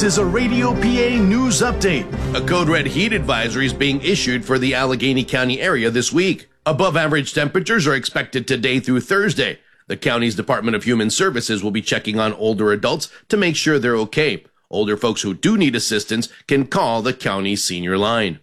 This is a Radio PA news update. A code red heat advisory is being issued for the Allegheny County area this week. Above average temperatures are expected today through Thursday. The county's Department of Human Services will be checking on older adults to make sure they're okay. Older folks who do need assistance can call the county's senior line.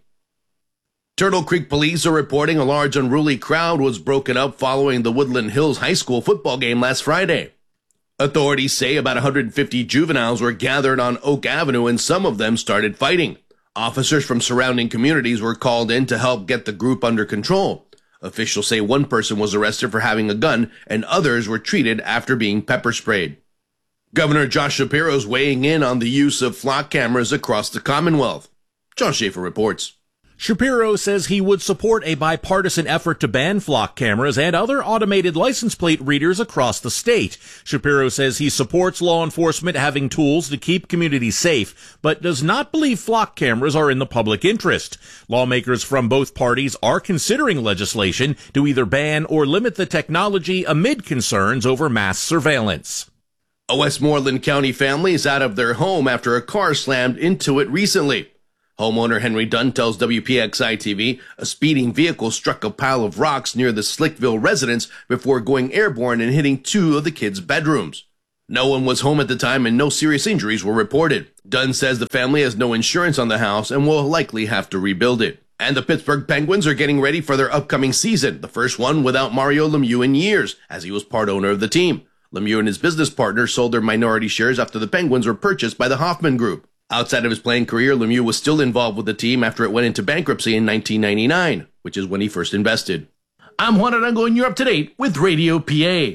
Turtle Creek police are reporting a large unruly crowd was broken up following the Woodland Hills High School football game last Friday. Authorities say about 150 juveniles were gathered on Oak Avenue and some of them started fighting. Officers from surrounding communities were called in to help get the group under control. Officials say one person was arrested for having a gun and others were treated after being pepper sprayed. Governor Josh Shapiro is weighing in on the use of flock cameras across the Commonwealth. John Schaefer reports. Shapiro says he would support a bipartisan effort to ban flock cameras and other automated license plate readers across the state. Shapiro says he supports law enforcement having tools to keep communities safe, but does not believe flock cameras are in the public interest. Lawmakers from both parties are considering legislation to either ban or limit the technology amid concerns over mass surveillance. A Westmoreland County family is out of their home after a car slammed into it recently. Homeowner Henry Dunn tells WPXI-TV a speeding vehicle struck a pile of rocks near the Slickville residence before going airborne and hitting two of the kids' bedrooms. No one was home at the time and no serious injuries were reported. Dunn says the family has no insurance on the house and will likely have to rebuild it. And the Pittsburgh Penguins are getting ready for their upcoming season, the first one without Mario Lemieux in years, as he was part owner of the team. Lemieux and his business partner sold their minority shares after the Penguins were purchased by the Hoffman Group. Outside of his playing career, Lemieux was still involved with the team after it went into bankruptcy in 1999, which is when he first invested. I'm Juan Arango, and you're up to date with Radio PA.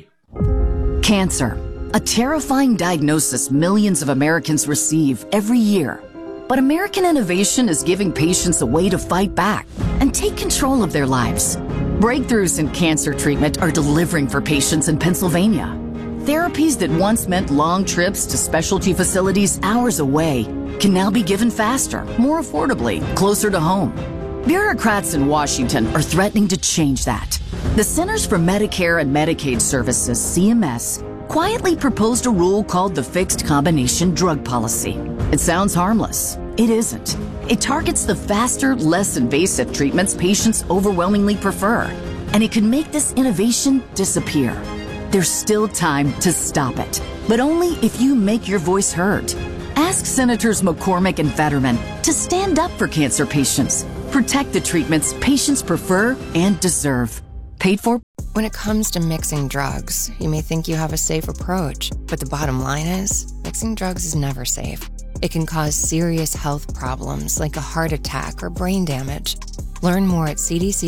Cancer, a terrifying diagnosis millions of Americans receive every year. But American innovation is giving patients a way to fight back and take control of their lives. Breakthroughs in cancer treatment are delivering for patients in Pennsylvania. Therapies that once meant long trips to specialty facilities hours away can now be given faster, more affordably, closer to home. Bureaucrats in Washington are threatening to change that. The Centers for Medicare and Medicaid Services, CMS, quietly proposed a rule called the Fixed Combination Drug Policy. It sounds harmless. It isn't. It targets the faster, less invasive treatments patients overwhelmingly prefer, and it could make this innovation disappear. There's still time to stop it, but only if you make your voice heard. Ask Senators McCormick and Fetterman to stand up for cancer patients. Protect the treatments patients prefer and deserve. Paid for. When it comes to mixing drugs, you may think you have a safe approach, but the bottom line is, mixing drugs is never safe. It can cause serious health problems like a heart attack or brain damage. Learn more at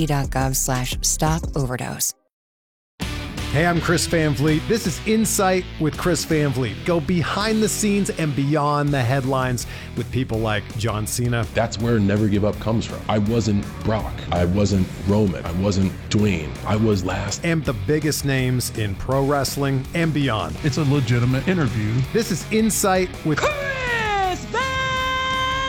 cdc.gov/stop-overdose. Hey, I'm Chris Van Vliet. This is Insight with Chris Van Vliet. Go behind the scenes and beyond the headlines with people like John Cena. That's where Never Give Up comes from. I wasn't Brock. I wasn't Roman. I wasn't Dwayne. I was last. And the biggest names in pro wrestling and beyond. It's a legitimate interview. This is Insight with Chris Van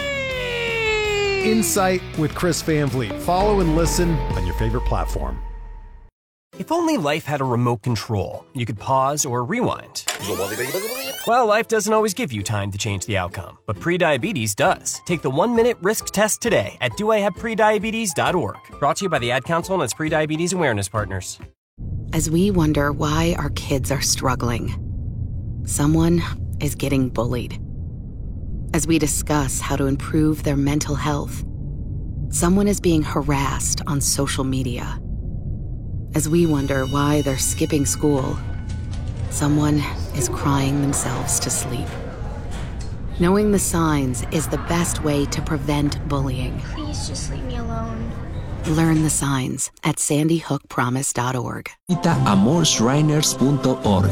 Vliet. Insight with Chris Van Vliet. Follow and listen on your favorite platform. If only life had a remote control, you could pause or rewind. Well, life doesn't always give you time to change the outcome, but prediabetes does. Take the 1-minute risk test today at doihaveprediabetes.org. Brought to you by the Ad Council and its prediabetes awareness partners. As we wonder why our kids are struggling, someone is getting bullied. As we discuss how to improve their mental health, someone is being harassed on social media. As we wonder why they're skipping school, someone is crying themselves to sleep. Knowing the signs is the best way to prevent bullying. Please just leave me alone. Learn the signs at sandyhookpromise.org. AmorShriners.org.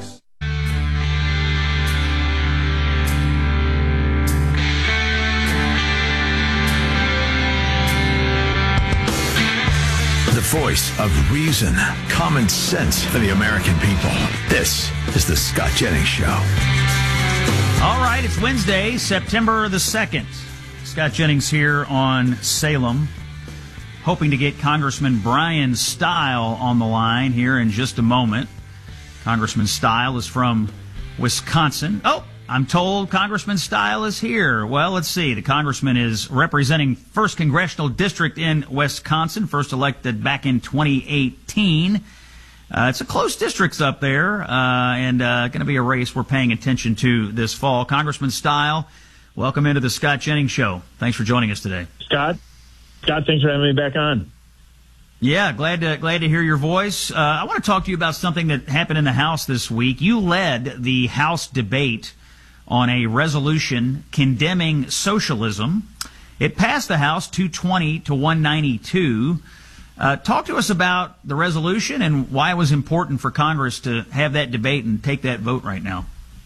The voice of reason, common sense for the American people. This is the Scott Jennings Show. All right, it's Wednesday, September the 2nd. Scott Jennings here on Salem. Hoping to get Congressman Brian Stile on the line here in just a moment. Congressman Stile is from Wisconsin. Oh, I'm told Congressman Stile is here. Well, let's see. The congressman is representing 1st Congressional District in Wisconsin, first elected back in 2018. It's a close district up there, and going to be a race we're paying attention to this fall. Congressman Stile, welcome into the Scott Jennings Show. Thanks for joining us today. Scott, thanks for having me back on. Yeah, glad to hear your voice. I want to talk to you about something that happened in the House this week. You led the House debate on a resolution condemning socialism. It passed the House 220 to 192. Talk to us about the resolution and why it was important for Congress to have that debate and take that vote right now.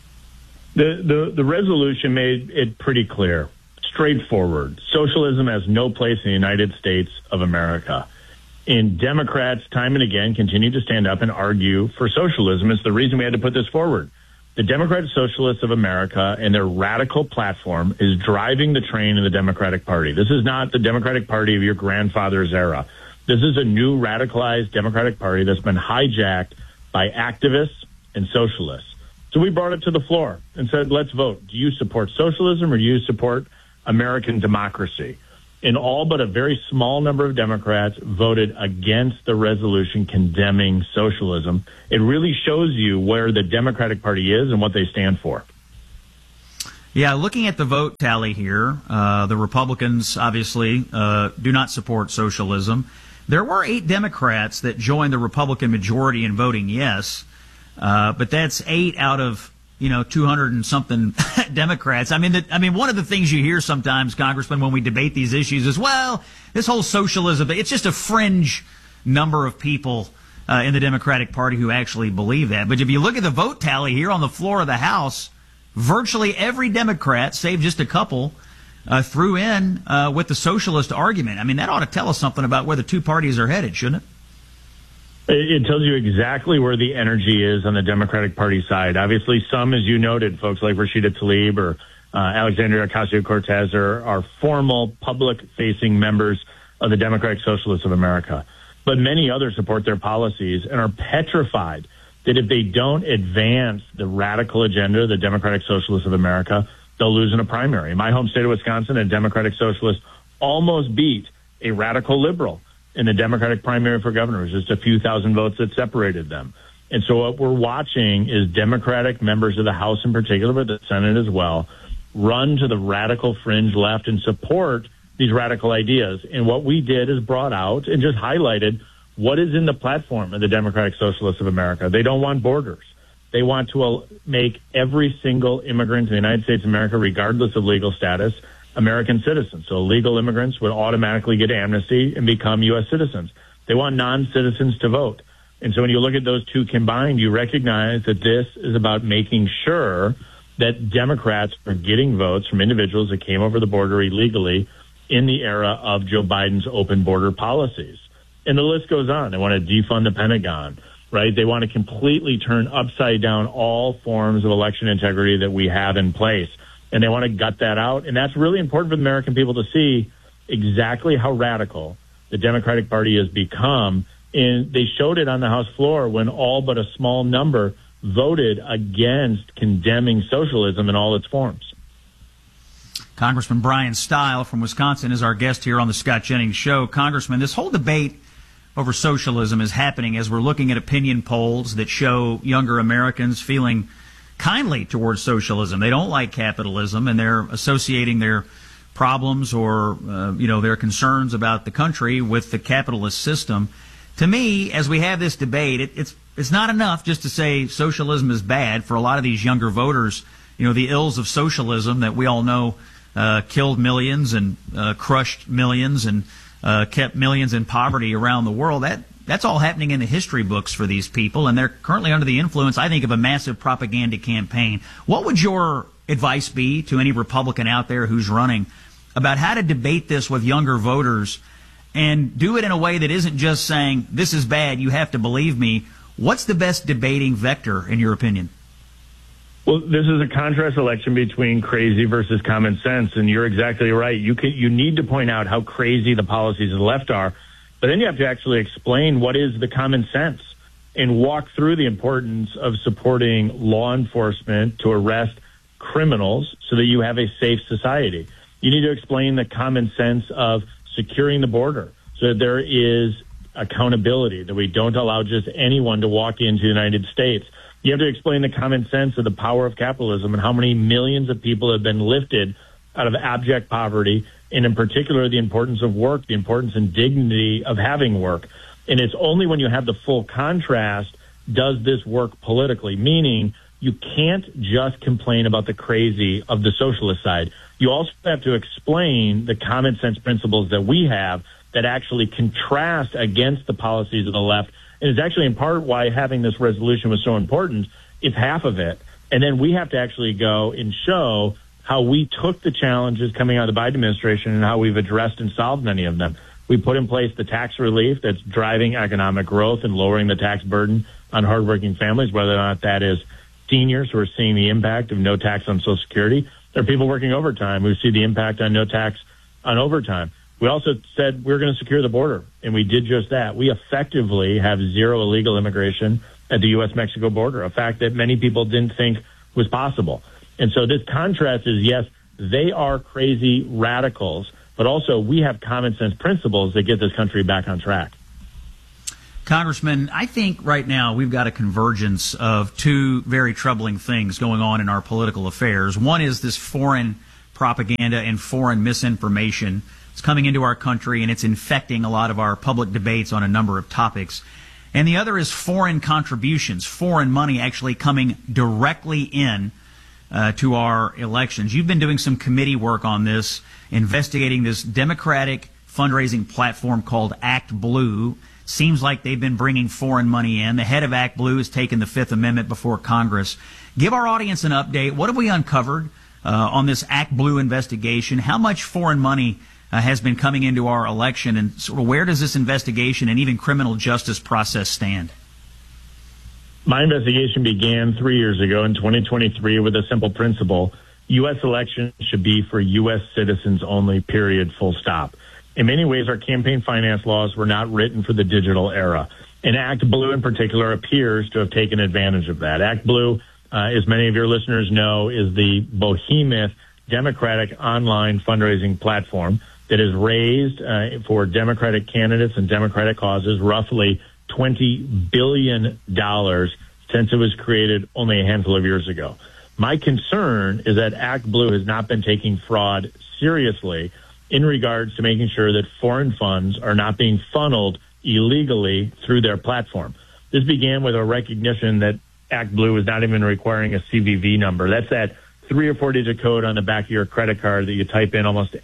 The resolution made it pretty clear, straightforward. Socialism has no place in the United States of America. And Democrats, time and again, continue to stand up and argue for socialism. It's the reason we had to put this forward. The Democratic Socialists of America and their radical platform is driving the train in the Democratic Party. This is not the Democratic Party of your grandfather's era. This is a new radicalized Democratic Party that's been hijacked by activists and socialists. So we brought it to the floor and said, let's vote. Do you support socialism or do you support American democracy? And all but a very small number of Democrats voted against the resolution condemning socialism. It really shows you where the Democratic Party is and what they stand for. Yeah, looking at the vote tally here, the Republicans obviously do not support socialism. There were 8 Democrats that joined the Republican majority in voting yes, but that's 8 out of 200 and something Democrats. I mean, one of the things you hear sometimes, Congressman, when we debate these issues is, well, this whole socialism, it's just a fringe number of people in the Democratic Party who actually believe that. But if you look at the vote tally here on the floor of the House, virtually every Democrat, save just a couple, threw in with the socialist argument. I mean, that ought to tell us something about where the two parties are headed, shouldn't it? It tells you exactly where the energy is on the Democratic Party side. Obviously, some, as you noted, folks like Rashida Tlaib or Alexandria Ocasio-Cortez are formal, public-facing members of the Democratic Socialists of America. But many others support their policies and are petrified that if they don't advance the radical agenda of the Democratic Socialists of America, they'll lose in a primary. In my home state of Wisconsin, a Democratic Socialist almost beat a radical liberal in the Democratic primary for governor. It was just a few thousand votes that separated them. And so what we're watching is Democratic members of the House in particular, but the Senate as well, run to the radical fringe left and support these radical ideas. And what we did is brought out and just highlighted what is in the platform of the Democratic Socialists of America. They don't want borders. They want to make every single immigrant in the United States of America, regardless of legal status, American citizens. So illegal immigrants would automatically get amnesty and become U.S. citizens. They want non-citizens to vote. And so when you look at those two combined, you recognize that this is about making sure that Democrats are getting votes from individuals that came over the border illegally in the era of Joe Biden's open border policies. And the list goes on. They want to defund the Pentagon, right? They want to completely turn upside down all forms of election integrity that we have in place. And they want to gut that out. And that's really important for the American people to see exactly how radical the Democratic Party has become. And they showed it on the House floor when all but a small number voted against condemning socialism in all its forms. Congressman Brian Stile from Wisconsin is our guest here on the Scott Jennings Show. Congressman, this whole debate over socialism is happening as we're looking at opinion polls that show younger Americans feeling kindly towards socialism. They don't like capitalism, and they're associating their problems or their concerns about the country with the capitalist system. To me, as we have this debate, it's not enough just to say socialism is bad. For a lot of these younger voters, the ills of socialism that we all know killed millions and crushed millions and kept millions in poverty around the world. That's all happening in the history books for these people, and they're currently under the influence, I think, of a massive propaganda campaign. What would your advice be to any Republican out there who's running about how to debate this with younger voters and do it in a way that isn't just saying, this is bad, you have to believe me? What's the best debating vector, in your opinion? Well, this is a contrast election between crazy versus common sense, and you're exactly right. You need to point out how crazy the policies of the left are, but then you have to actually explain what is the common sense and walk through the importance of supporting law enforcement to arrest criminals so that you have a safe society. You need to explain the common sense of securing the border so that there is accountability, that we don't allow just anyone to walk into the United States. You have to explain the common sense of the power of capitalism and how many millions of people have been lifted out of abject poverty, and in particular, the importance of work, the importance and dignity of having work. And it's only when you have the full contrast does this work politically, meaning you can't just complain about the crazy of the socialist side. You also have to explain the common sense principles that we have that actually contrast against the policies of the left. And it's actually in part why having this resolution was so important. It's half of it. And then we have to actually go and show how we took the challenges coming out of the Biden administration and how we've addressed and solved many of them. We put in place the tax relief that's driving economic growth and lowering the tax burden on hardworking families, whether or not that is seniors who are seeing the impact of no tax on Social Security. There are people working overtime who see the impact on no tax on overtime. We also said we're going to secure the border, and we did just that. We effectively have zero illegal immigration at the U.S.-Mexico border, a fact that many people didn't think was possible. And so this contrast is, yes, they are crazy radicals, but also we have common sense principles that get this country back on track. Congressman, I think right now we've got a convergence of two very troubling things going on in our political affairs. One is this foreign propaganda and foreign misinformation. It's coming into our country, and it's infecting a lot of our public debates on a number of topics. And the other is foreign contributions, foreign money actually coming directly in to our elections. You've been doing some committee work on this, investigating this Democratic fundraising platform called Act Blue. Seems like they've been bringing foreign money in. The head of Act Blue has taken the Fifth Amendment before Congress. Give our audience an update. What have we uncovered on this Act Blue investigation? How much foreign money has been coming into our election, and sort of where does this investigation and even criminal justice process stand? My investigation began 3 years ago in 2023 with a simple principle. U.S. elections should be for U.S. citizens only, period, full stop. In many ways, our campaign finance laws were not written for the digital era. And Act Blue in particular appears to have taken advantage of that. Act Blue, as many of your listeners know, is the behemoth Democratic online fundraising platform that has raised for Democratic candidates and Democratic causes roughly $20 billion since it was created only a handful of years ago. My concern is that Act Blue has not been taking fraud seriously in regards to making sure that foreign funds are not being funneled illegally through their platform. This began with a recognition that Act Blue is not even requiring a CVV number. That's that 3 or 4 digit code on the back of your credit card that you type in almost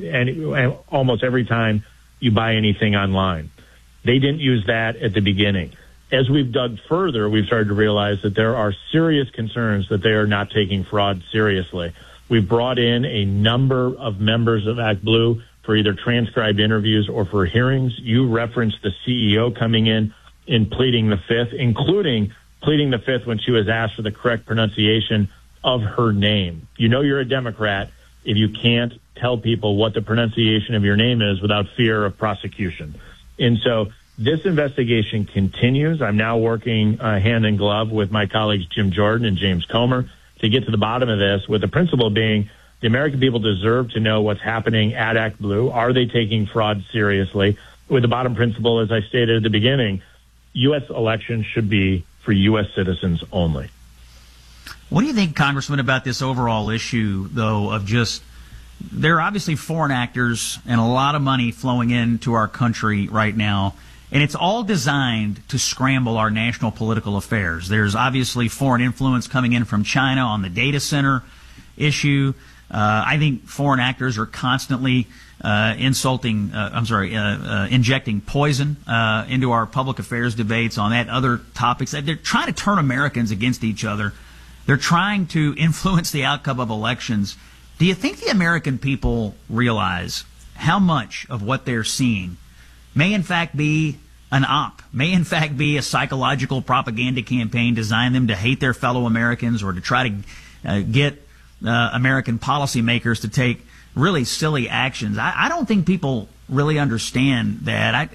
every time you buy anything online. They didn't use that at the beginning. As we've dug further, we've started to realize that there are serious concerns that they are not taking fraud seriously. We've brought in a number of members of Act Blue for either transcribed interviews or for hearings. You referenced the CEO coming in pleading the fifth, including pleading the fifth when she was asked for the correct pronunciation of her name. You know you're a Democrat if you can't tell people what the pronunciation of your name is without fear of prosecution. And so this investigation continues. I'm now working hand in glove with my colleagues Jim Jordan and James Comer to get to the bottom of this, with the principle being the American people deserve to know what's happening at Act Blue. Are they taking fraud seriously? With the bottom principle, as I stated at the beginning, U.S. elections should be for U.S. citizens only. What do you think, Congressman, about this overall issue, though, of just there are obviously foreign actors and a lot of money flowing into our country right now, and it's all designed to scramble our national political affairs. There's obviously foreign influence coming in from China on the data center issue. I think foreign actors are constantly injecting poison into our public affairs debates on that, other topics. They're trying to turn Americans against each other. They're trying to influence the outcome of elections. Do you think the American people realize how much of what they're seeing may in fact be an op, may in fact be a psychological propaganda campaign designed them to hate their fellow Americans or to try to get American policymakers to take really silly actions? I don't think people really understand that.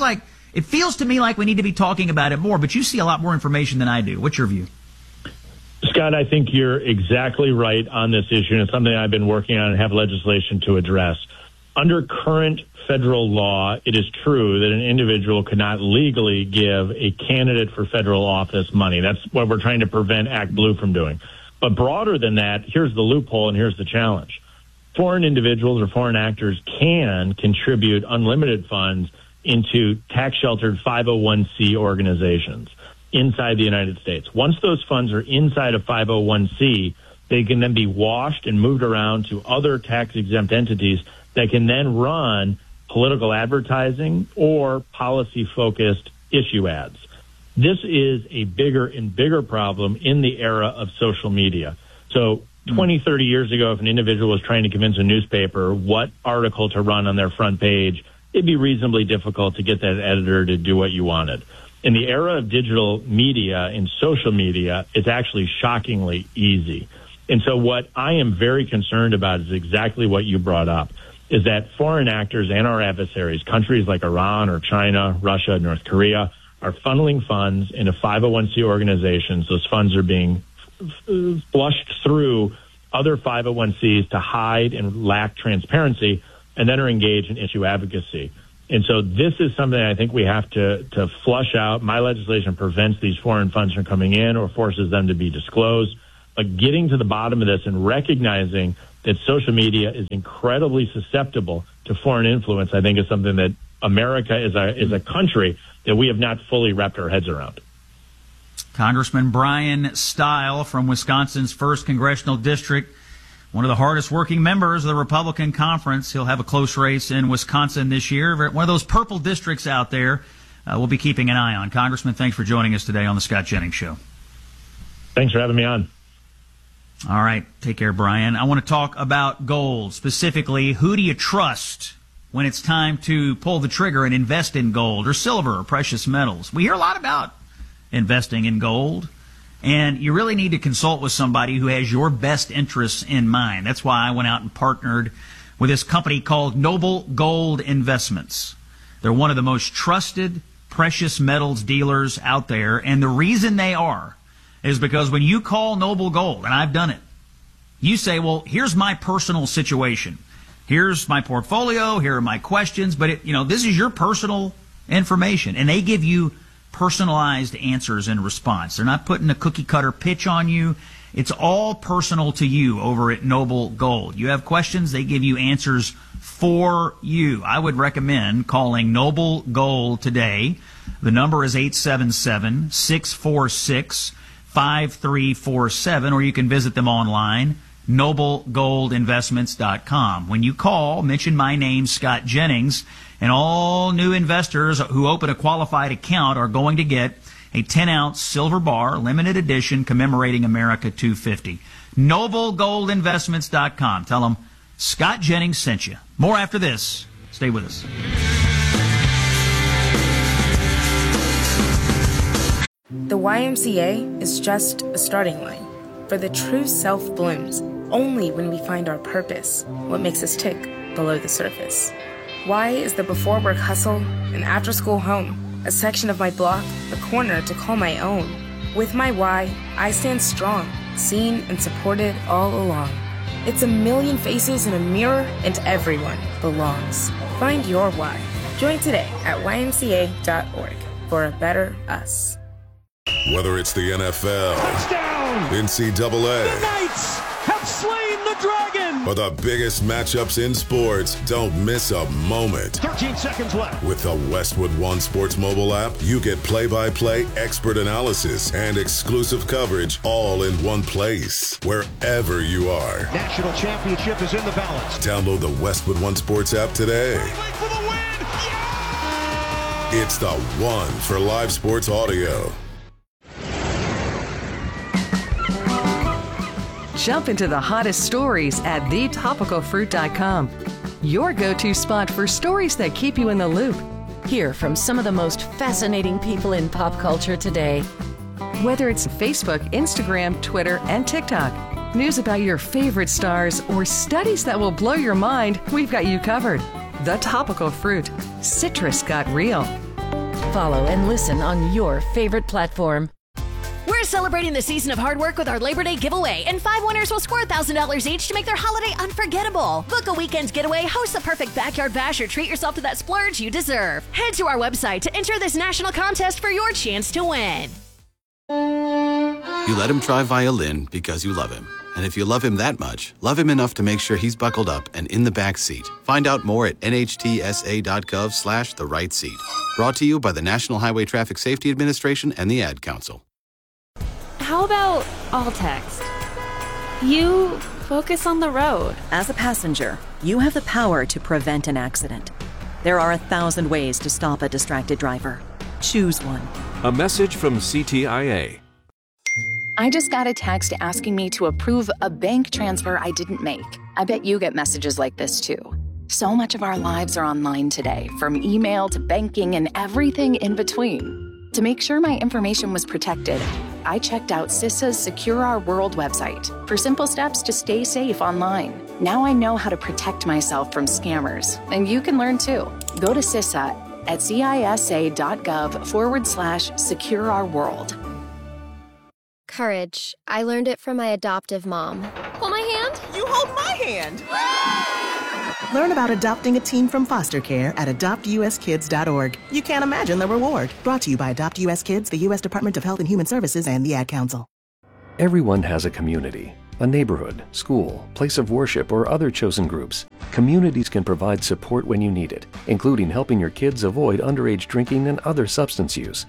It feels to me like we need to be talking about it more, but you see a lot more information than I do. What's your view? Scott, I think you're exactly right on this issue, and it's something I've been working on and have legislation to address. Under current federal law, it is true that an individual cannot legally give a candidate for federal office money. That's what we're trying to prevent Act Blue from doing. But broader than that, here's the loophole and here's the challenge. Foreign individuals or foreign actors can contribute unlimited funds into tax-sheltered 501c organizations inside the United States. Once those funds are inside a 501c, they can then be washed and moved around to other tax-exempt entities that can then run political advertising or policy-focused issue ads. This is a bigger and bigger problem in the era of social media. So 20, 30 years ago, if an individual was trying to convince a newspaper what article to run on their front page, it'd be reasonably difficult to get that editor to do what you wanted. In the era of digital media and social media, it's actually shockingly easy. And so what I am very concerned about is exactly what you brought up, is that foreign actors and our adversaries, countries like Iran or China, Russia, North Korea, are funneling funds into 501c organizations. Those funds are being flushed through other 501cs to hide and lack transparency, and then are engaged in issue advocacy. And so this is something I think we have to flush out. My legislation prevents these foreign funds from coming in or forces them to be disclosed. But getting to the bottom of this and recognizing that social media is incredibly susceptible to foreign influence, I think is something that America is a country that we have not fully wrapped our heads around. Congressman Brian Stile from Wisconsin's 1st Congressional District, one of the hardest working members of the Republican Conference. He'll have a close race in Wisconsin this year. One of those purple districts out there we'll be keeping an eye on. Congressman, thanks for joining us today on the Scott Jennings Show. Thanks for having me on. All right. Take care, Brian. I want to talk about gold. Specifically, who do you trust when it's time to pull the trigger and invest in gold or silver or precious metals? We hear a lot about investing in gold, and you really need to consult with somebody who has your best interests in mind. That's why I went out and partnered with this company called Noble Gold Investments. They're one of the most trusted precious metals dealers out there, and the reason they are is because when you call Noble Gold, and I've done it, you say, well, here's my personal situation. Here's my portfolio. Here are my questions. But, this is your personal information. And they give you personalized answers in response. They're not putting a cookie-cutter pitch on you. It's all personal to you over at Noble Gold. You have questions, they give you answers for you. I would recommend calling Noble Gold today. The number is 877-646-5347, or you can visit them online, noblegoldinvestments.com. When you call, mention my name, Scott Jennings, and all new investors who open a qualified account are going to get a 10-ounce silver bar, limited edition, commemorating America 250. noblegoldinvestments.com. Tell them Scott Jennings sent you. More after this. Stay with us. The YMCA is just a starting line, for the true self blooms only when we find our purpose, what makes us tick below the surface. Y is the before work hustle, an after school home, a section of my block, a corner to call my own. With my Y, I stand strong, seen and supported all along. It's a million faces in a mirror, and everyone belongs. Find your Y. Join today at ymca.org for a better us. Whether it's the NFL, touchdown, NCAA, the Knights have slain the dragon, or the biggest matchups in sports, don't miss a moment. 13 seconds left. With the Westwood One Sports mobile app, you get play-by-play expert analysis and exclusive coverage all in one place, wherever you are. National championship is in the balance. Download the Westwood One Sports app today. For the win. Yeah! It's the one for live sports audio. Jump into the hottest stories at thetopicalfruit.com. Your go-to spot for stories that keep you in the loop. Hear from some of the most fascinating people in pop culture today. Whether it's Facebook, Instagram, Twitter, and TikTok, news about your favorite stars, or studies that will blow your mind, we've got you covered. The Topical Fruit. Citrus got real. Follow and listen on your favorite platform. We're celebrating the season of hard work with our Labor Day giveaway, and 5 winners will score $1,000 each to make their holiday unforgettable. Book a weekend getaway, host the perfect backyard bash, or treat yourself to that splurge you deserve. Head to our website to enter this national contest for your chance to win. You let him try violin because you love him. And if you love him that much, love him enough to make sure he's buckled up and in the back seat. Find out more at nhtsa.gov/the-right seat. Brought to you by the National Highway Traffic Safety Administration and the Ad Council. How about all text? You focus on the road. As a passenger, you have the power to prevent an accident. There are 1,000 ways to stop a distracted driver. Choose one. A message from CTIA. I just got a text asking me to approve a bank transfer I didn't make. I bet you get messages like this too. So much of our lives are online today, from email to banking and everything in between. To make sure my information was protected, I checked out CISA's Secure Our World website for simple steps to stay safe online. Now I know how to protect myself from scammers, and you can learn too. Go to CISA at cisa.gov/Secure Our World. Courage. I learned it from my adoptive mom. Hold my hand. You hold my hand. Learn about adopting a teen from foster care at adoptuskids.org. You can't imagine the reward. Brought to you by Adopt US Kids, the U.S. Department of Health and Human Services, and the Ad Council. Everyone has a community, a neighborhood, school, place of worship, or other chosen groups. Communities can provide support when you need it, including helping your kids avoid underage drinking and other substance use.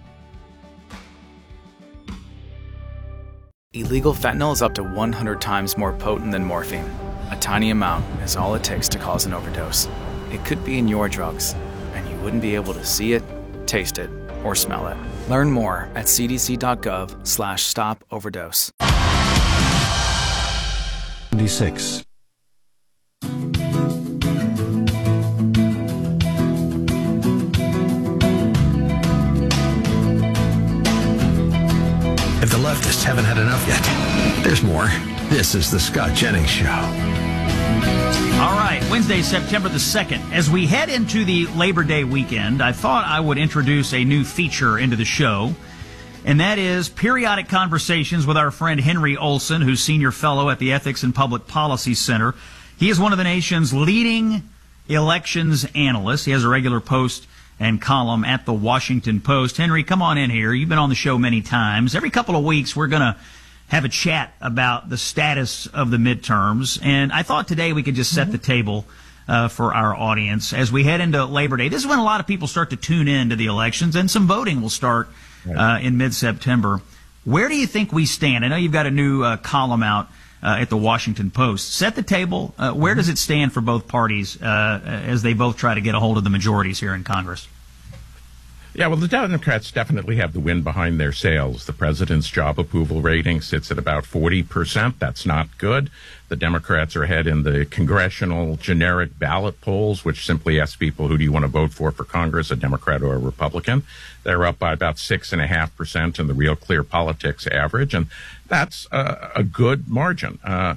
Illegal fentanyl is up to 100 times more potent than morphine. A tiny amount is all it takes to cause an overdose. It could be in your drugs, and you wouldn't be able to see it, taste it, or smell it. Learn more at cdc.gov/stop-overdose. 76. If the leftists haven't had enough yet, there's more. This is the Scott Jennings Show. All right, Wednesday, September the 2nd. As we head into the Labor Day weekend, I thought I would introduce a new feature into the show, and that is periodic conversations with our friend Henry Olsen, who's senior fellow at the Ethics and Public Policy Center. He is one of the nation's leading elections analysts. He has a regular post and column at the Washington Post. Henry, come on in here. You've been on the show many times. Every couple of weeks, we're going to have a chat about the status of the midterms. And I thought today we could just set the table for our audience as we head into Labor Day. This is when a lot of people start to tune in to the elections, and some voting will start in mid-September. Where do you think we stand? I know you've got a new column out at the Washington Post. Set the table. Where does it stand for both parties as they both try to get a hold of the majorities here in Congress? Yeah, well, the Democrats definitely have the wind behind their sails. The president's job approval rating sits at about 40%. That's not good. The Democrats are ahead in the congressional generic ballot polls, which simply ask people, who do you want to vote for Congress, a Democrat or a Republican? They're up by about 6.5% in the Real Clear Politics average, and that's a good margin.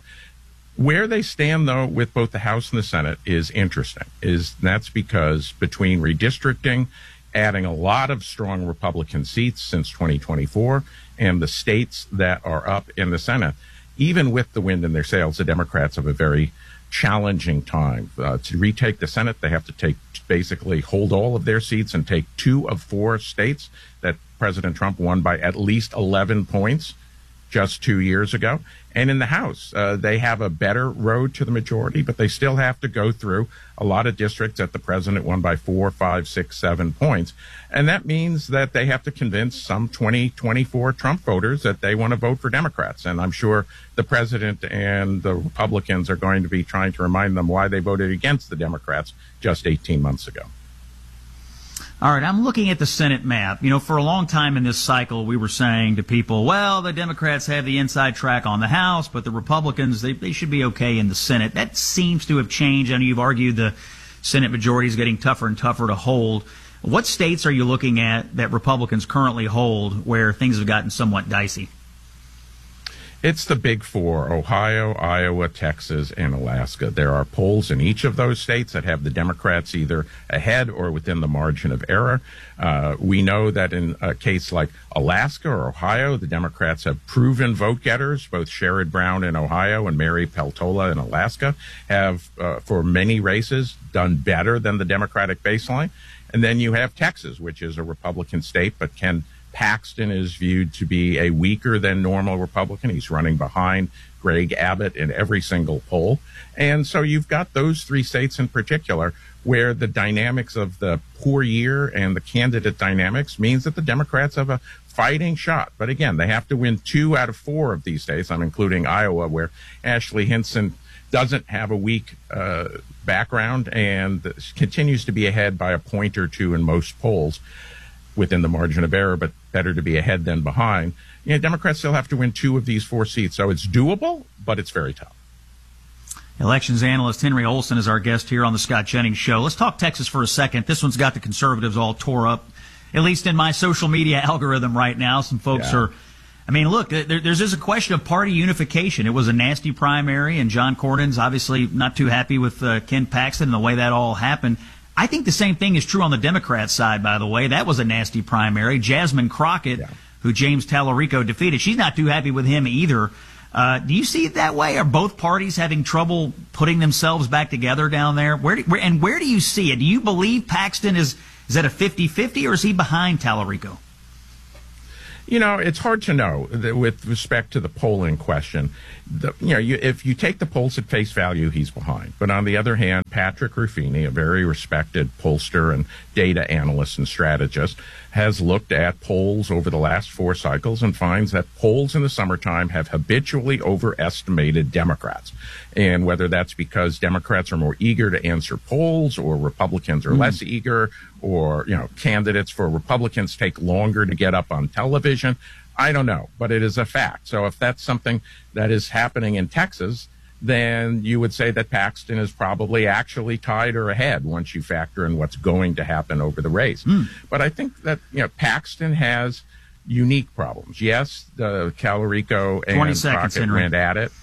Where they stand, though, with both the House and the Senate is interesting. That's because between redistricting, adding a lot of strong Republican seats since 2024, and the states that are up in the Senate, even with the wind in their sails, the Democrats have a very challenging time. To retake the Senate, they have to basically hold all of their seats and take 2 of 4 states that President Trump won by at least 11 points just 2 years ago. And in the House, they have a better road to the majority, but they still have to go through a lot of districts that the president won by 4, 5, 6, 7 points. And that means that they have to convince some 24 Trump voters that they want to vote for Democrats. And I'm sure the president and the Republicans are going to be trying to remind them why they voted against the Democrats just 18 months ago. All right, I'm looking at the Senate map. You know, for a long time in this cycle, we were saying to people, well, the Democrats have the inside track on the House, but the Republicans, they should be okay in the Senate. That seems to have changed. I know you've argued the Senate majority is getting tougher and tougher to hold. What states are you looking at that Republicans currently hold where things have gotten somewhat dicey? It's the big four: Ohio, Iowa, Texas, and Alaska. There are polls in each of those states that have the Democrats either ahead or within the margin of error. We know that in a case like Alaska or Ohio, the Democrats have proven vote getters. Both Sherrod Brown in Ohio and Mary Peltola in Alaska have, for many races, done better than the Democratic baseline. And then you have Texas, which is a Republican state, but Ken Paxton is viewed to be a weaker than normal Republican. He's running behind Greg Abbott in every single poll. And so you've got those three states in particular where the dynamics of the poor year and the candidate dynamics means that the Democrats have a fighting shot. But again, they have to win 2 out of 4 of these states. I'm including Iowa, where Ashley Hinson doesn't have a weak background and continues to be ahead by a point or two in most polls within the margin of error, but better to be ahead than behind. You know, Democrats still have to win 2 of these 4 seats, so it's doable, but it's very tough. Elections analyst Henry Olsen is our guest here on the Scott Jennings Show. Let's talk Texas for a second. This one's got the conservatives all tore up, at least in my social media algorithm right now. Some folks are, I mean, look, there's just a question of party unification. It was a nasty primary, and John Cornyn's obviously not too happy with Ken Paxton and the way that all happened. I think the same thing is true on the Democrat side, by the way. That was a nasty primary. Jasmine Crockett, who James Tallarico defeated, she's not too happy with him either. Do you see it that way? Are both parties having trouble putting themselves back together down there? Where do you see it? Do you believe Paxton is that a 50-50, or is he behind Tallarico? You know, it's hard to know with respect to the polling question. If you take the polls at face value, he's behind. But on the other hand, Patrick Ruffini, a very respected pollster and data analyst and strategist, has looked at polls over the last 4 cycles and finds that polls in the summertime have habitually overestimated Democrats. And whether that's because Democrats are more eager to answer polls, or Republicans are less eager, or, candidates for Republicans take longer to get up on television, I don't know, but it is a fact. So if that's something that is happening in Texas, then you would say that Paxton is probably actually tied or ahead once you factor in what's going to happen over the race. But I think that, Paxton has unique problems. Yes, the Tallarico and Crockett went at it.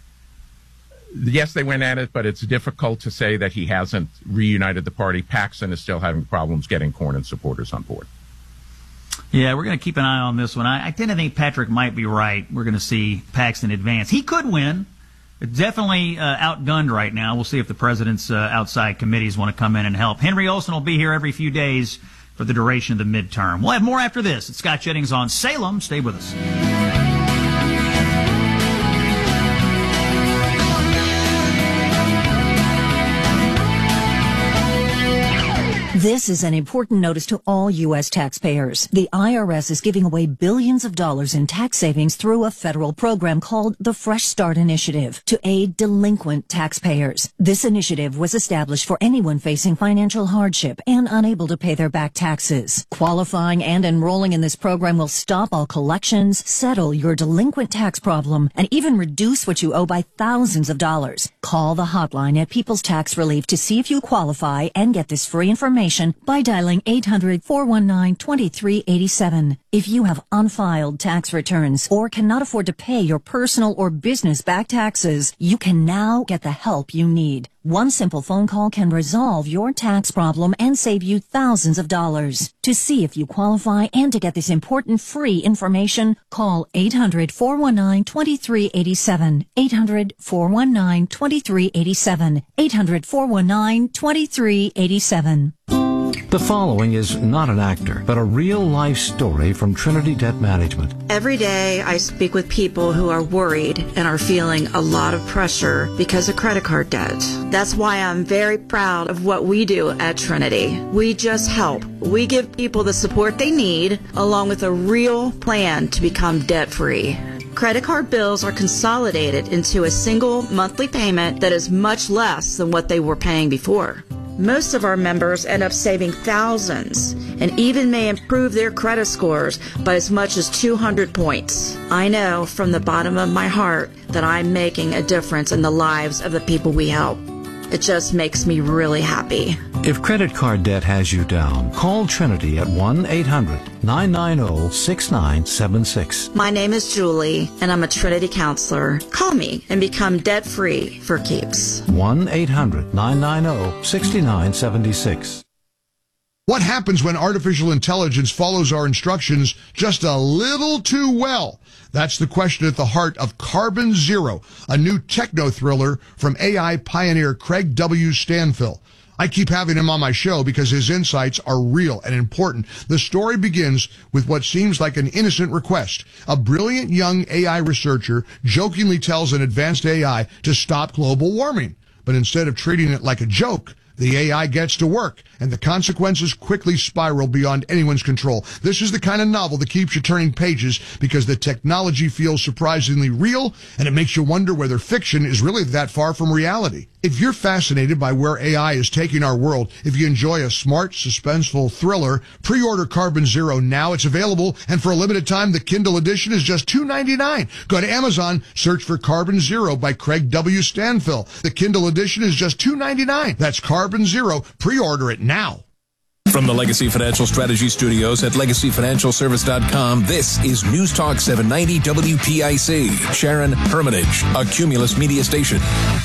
Yes, they went at it, but it's difficult to say that he hasn't reunited the party. Paxton is still having problems getting Cornyn supporters on board. Yeah, we're going to keep an eye on this one. I tend to think Patrick might be right. We're going to see Paxton advance. He could win. It's definitely outgunned right now. We'll see if the president's outside committees want to come in and help. Henry Olsen will be here every few days for the duration of the midterm. We'll have more after this. It's Scott Jennings on Salem. Stay with us. This is an important notice to all U.S. taxpayers. The IRS is giving away billions of dollars in tax savings through a federal program called the Fresh Start Initiative to aid delinquent taxpayers. This initiative was established for anyone facing financial hardship and unable to pay their back taxes. Qualifying and enrolling in this program will stop all collections, settle your delinquent tax problem, and even reduce what you owe by thousands of dollars. Call the hotline at People's Tax Relief to see if you qualify and get this free information by dialing 800-419-2387. If you have unfiled tax returns or cannot afford to pay your personal or business back taxes, you can now get the help you need. One simple phone call can resolve your tax problem and save you thousands of dollars. To see if you qualify and to get this important free information, call 800-419-2387. 800-419-2387. 800-419-2387. The following is not an actor, but a real-life story from Trinity Debt Management. Every day I speak with people who are worried and are feeling a lot of pressure because of credit card debt. That's why I'm very proud of what we do at Trinity. We just help. We give people the support they need, along with a real plan to become debt-free. Credit card bills are consolidated into a single monthly payment that is much less than what they were paying before. Most of our members end up saving thousands and even may improve their credit scores by as much as 200 points. I know from the bottom of my heart that I'm making a difference in the lives of the people we help. It just makes me really happy. If credit card debt has you down, call Trinity at 1-800-990-6976. My name is Julie, and I'm a Trinity counselor. Call me and become debt-free for keeps. 1-800-990-6976. What happens when artificial intelligence follows our instructions just a little too well? That's the question at the heart of Carbon Zero, a new techno-thriller from AI pioneer Craig W. Stanfill. I keep having him on my show because his insights are real and important. The story begins with what seems like an innocent request. A brilliant young AI researcher jokingly tells an advanced AI to stop global warming. But instead of treating it like a joke, the AI gets to work, and the consequences quickly spiral beyond anyone's control. This is the kind of novel that keeps you turning pages because the technology feels surprisingly real, and it makes you wonder whether fiction is really that far from reality. If you're fascinated by where AI is taking our world, if you enjoy a smart, suspenseful thriller, pre-order Carbon Zero now. It's available, and for a limited time, the Kindle edition is just $2.99. Go to Amazon, search for Carbon Zero by Craig W. Stanfill. The Kindle edition is just $2.99. That's Carbon Zero. Pre-order it now. From the Legacy Financial Strategy Studios at LegacyFinancialService.com, this is News Talk 790 WPIC. Sharon Hermitage, a Cumulus media station.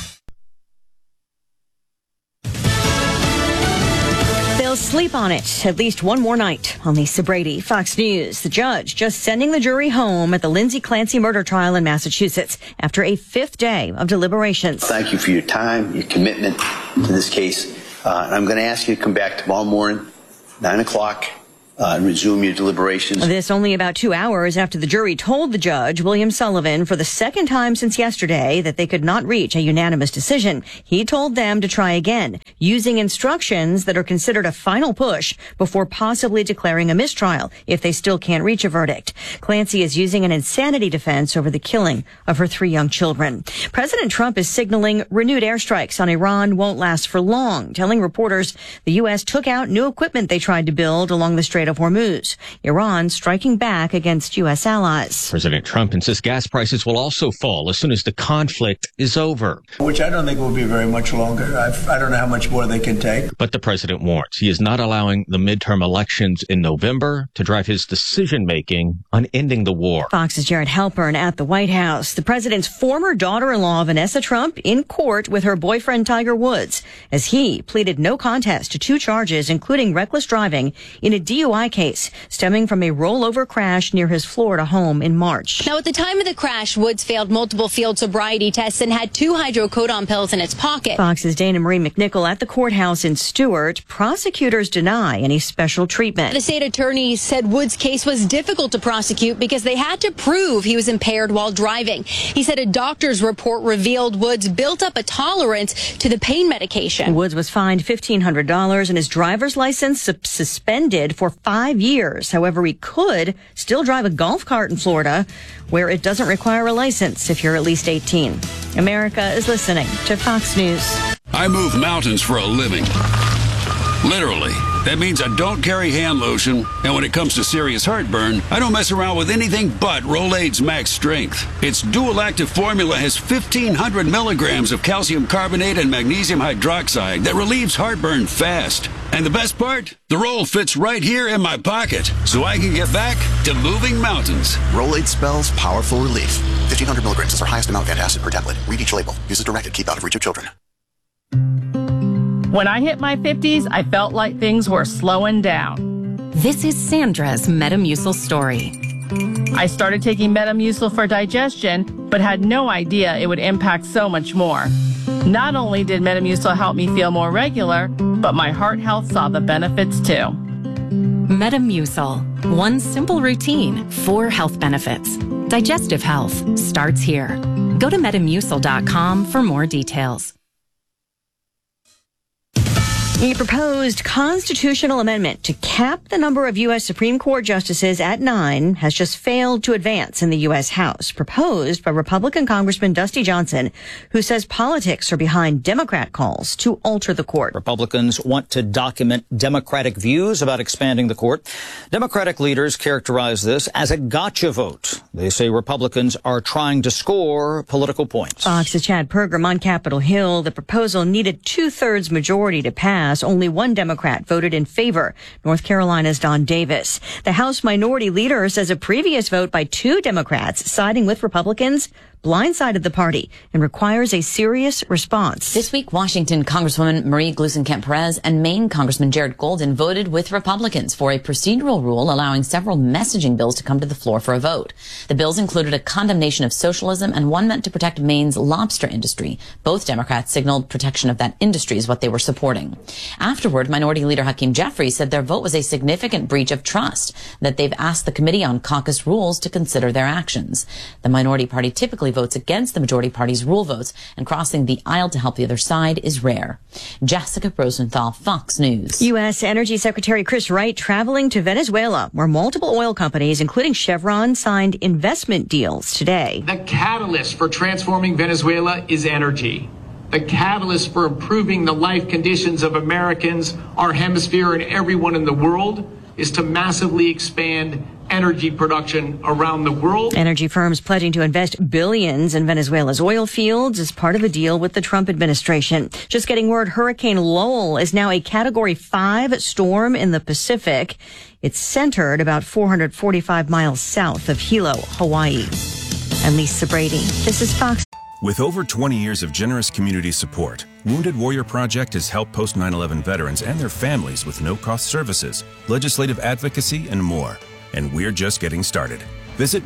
They'll sleep on it at least one more night. On Lisa Brady, Fox News. The judge just sending the jury home at the Lindsay Clancy murder trial in Massachusetts after a fifth day of deliberations. Thank you for your time, your commitment to this case. And I'm going to ask you to come back tomorrow morning, 9 o'clock, and resume your deliberations. This only about 2 hours after the jury told the judge, William Sullivan, for the second time since yesterday that they could not reach a unanimous decision. He told them to try again, using instructions that are considered a final push before possibly declaring a mistrial if they still can't reach a verdict. Clancy is using an insanity defense over the killing of her 3 young children. President Trump is signaling renewed airstrikes on Iran won't last for long, telling reporters the U.S. took out new equipment they tried to build along the Strait of Hormuz. Iran striking back against U.S. allies. President Trump insists gas prices will also fall as soon as the conflict is over. Which I don't think will be very much longer. I don't know how much more they can take. But the president warns he is not allowing the midterm elections in November to drive his decision-making on ending the war. Fox's Jared Halpern at the White House. The president's former daughter-in-law, Vanessa Trump, in court with her boyfriend, Tiger Woods, as he pleaded no contest to 2 charges, including reckless driving, in a DUI case stemming from a rollover crash near his Florida home in March. Now, at the time of the crash, Woods failed multiple field sobriety tests and had 2 hydrocodone pills in his pocket. Fox's Dana Marie McNichol at the courthouse in Stewart. Prosecutors deny any special treatment. The state attorney said Woods' case was difficult to prosecute because they had to prove he was impaired while driving. He said a doctor's report revealed Woods built up a tolerance to the pain medication. Woods was fined $1,500 and his driver's license suspended for 5 years. However, he could still drive a golf cart in Florida, where it doesn't require a license if you're at least 18. America is listening to Fox News. I move mountains for a living. Literally. That means I don't carry hand lotion, and when it comes to serious heartburn, I don't mess around with anything but Rolaids Max Strength. Its dual-active formula has 1,500 milligrams of calcium carbonate and magnesium hydroxide that relieves heartburn fast. And the best part? The roll fits right here in my pocket, so I can get back to moving mountains. Rolaids spells powerful relief. 1,500 milligrams is our highest amount of antacid per tablet. Read each label. Use as directed. Keep out of reach of children. When I hit my 50s, I felt like things were slowing down. This is Sandra's Metamucil story. I started taking Metamucil for digestion, but had no idea it would impact so much more. Not only did Metamucil help me feel more regular, but my heart health saw the benefits too. Metamucil. One simple routine, 4 health benefits. Digestive health starts here. Go to Metamucil.com for more details. A proposed constitutional amendment to cap the number of U.S. Supreme Court justices at 9 has just failed to advance in the U.S. House, proposed by Republican Congressman Dusty Johnson, who says politics are behind Democrat calls to alter the court. Republicans want to document Democratic views about expanding the court. Democratic leaders characterize this as a gotcha vote. They say Republicans are trying to score political points. Fox's Chad Pergram on Capitol Hill. The proposal needed 2/3 majority to pass. Only one Democrat voted in favor, North Carolina's Don Davis. The House Minority Leader says a previous vote by 2 Democrats siding with Republicans blindsided the party and requires a serious response. This week, Washington Congresswoman Marie Gluesenkamp-Perez and Maine Congressman Jared Golden voted with Republicans for a procedural rule allowing several messaging bills to come to the floor for a vote. The bills included a condemnation of socialism and one meant to protect Maine's lobster industry. Both Democrats signaled protection of that industry is what they were supporting. Afterward, Minority Leader Hakeem Jeffries said their vote was a significant breach of trust, that they've asked the Committee on Caucus Rules to consider their actions. The minority party typically votes against the majority party's rule votes, and crossing the aisle to help the other side is rare. Jessica Rosenthal, Fox News. U.S. Energy Secretary Chris Wright traveling to Venezuela, where multiple oil companies, including Chevron, signed investment deals today. The catalyst for transforming Venezuela is energy. The catalyst for improving the life conditions of Americans, our hemisphere, and everyone in the world is to massively expand energy production around the world. Energy firms pledging to invest billions in Venezuela's oil fields as part of a deal with the Trump administration. Just getting word Hurricane Lowell is now a Category 5 storm in the Pacific. It's centered about 445 miles south of Hilo, Hawaii. I'm Lisa Brady. This is Fox. With over 20 years of generous community support, Wounded Warrior Project has helped post 9/11 veterans and their families with no-cost services, legislative advocacy, and more. And we're just getting started. Visit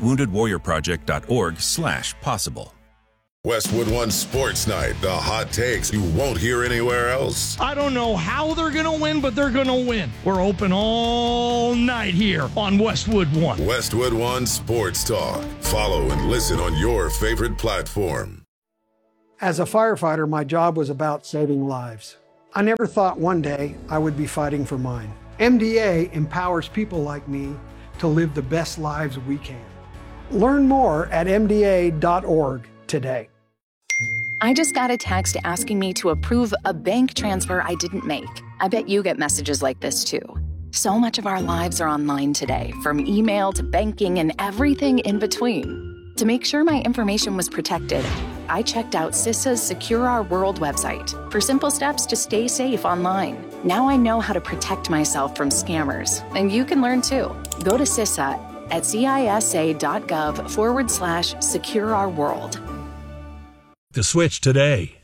woundedwarriorproject.org/possible. Westwood One Sports Night, the hot takes you won't hear anywhere else. I don't know how they're going to win, but they're going to win. We're open all night here on Westwood One. Westwood One Sports Talk. Follow and listen on your favorite platform. As a firefighter, my job was about saving lives. I never thought one day I would be fighting for mine. MDA empowers people like me to live the best lives we can. Learn more at MDA.org today. I just got a text asking me to approve a bank transfer I didn't make. I bet you get messages like this too. So much of our lives are online today, from email to banking and everything in between. To make sure my information was protected, I checked out CISA's Secure Our World website for simple steps to stay safe online. Now I know how to protect myself from scammers, and you can learn too. Go to CISA at cisa.gov/Secure Our World. To switch today.